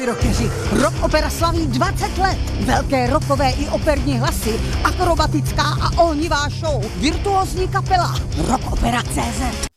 rockeři, rock opera slaví 20 let. Velké rockové i operní hlasy, akrobatická a ohnivá show, virtuózní kapela, rockopera.cz.